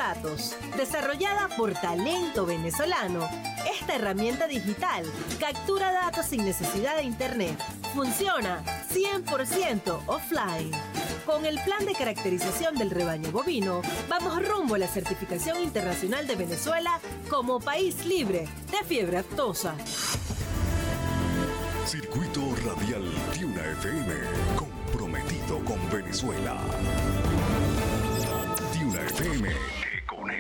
datos. Desarrollada por Talento Venezolano, esta herramienta digital captura datos sin necesidad de internet. Funciona 100% offline. Con el plan de caracterización del rebaño bovino, vamos rumbo a la certificación internacional de Venezuela como país libre de fiebre aftosa. Circuito Radial Tiuna FM, comprometido con Venezuela. Tiuna FM.